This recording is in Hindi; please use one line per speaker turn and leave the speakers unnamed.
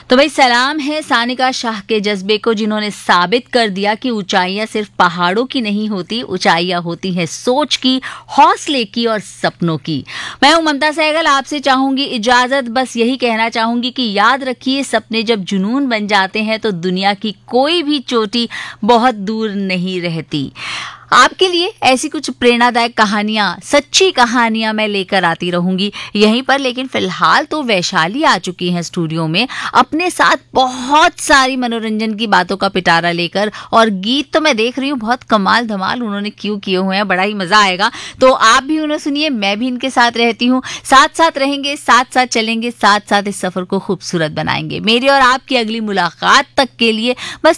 तो भाई सलाम है सानिका शाह के जज्बे को, जिन्होंने साबित कर दिया कि ऊंचाइयां सिर्फ पहाड़ों की नहीं होती, ऊंचाइयां होती हैं सोच की, हौसले की और सपनों की। मैं हूं ममता सहगल, आपसे चाहूंगी इजाजत, बस यही कहना चाहूंगी कि याद रखिए सपने जब जुनून बन जाते हैं तो दुनिया की कोई भी चोटी बहुत दूर नहीं रहती। आपके लिए ऐसी कुछ प्रेरणादायक कहानियां, सच्ची कहानियां मैं लेकर आती रहूंगी यहीं पर। लेकिन फिलहाल तो वैशाली आ चुकी हैं स्टूडियो में अपने साथ बहुत सारी मनोरंजन की बातों का पिटारा लेकर, और गीत तो मैं देख रही हूँ बहुत कमाल धमाल उन्होंने क्यों किए हुए हैं, बड़ा ही मजा आएगा। तो आप भी उन्हें सुनिए, मैं भी इनके साथ रहती हूँ, साथ साथ रहेंगे, साथ साथ चलेंगे, साथ साथ इस सफर को खूबसूरत बनाएंगे। मेरी और आपकी अगली मुलाकात तक के लिए बस